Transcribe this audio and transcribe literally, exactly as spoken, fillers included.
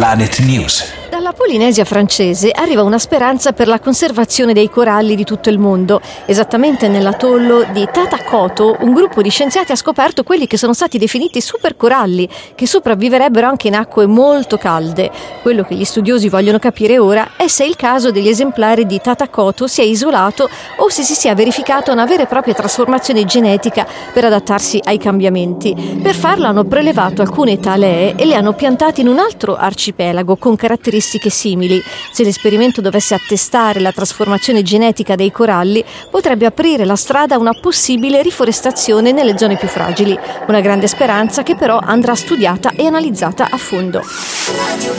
Planet News. Dalla Polinesia francese arriva una speranza per la conservazione dei coralli di tutto il mondo. Esattamente nell'atollo di Tatakoto, un gruppo di scienziati ha scoperto quelli che sono stati definiti supercoralli, che sopravviverebbero anche in acque molto calde. Quello che gli studiosi vogliono capire ora è se il caso degli esemplari di Tatakoto sia isolato o se si sia verificata una vera e propria trasformazione genetica per adattarsi ai cambiamenti. Per farlo hanno prelevato alcune talee e le hanno piantate in un altro arcipelago con caratteristiche simili. Se l'esperimento dovesse attestare la trasformazione genetica dei coralli, potrebbe aprire la strada a una possibile riforestazione nelle zone più fragili. Una grande speranza che però andrà studiata e analizzata a fondo.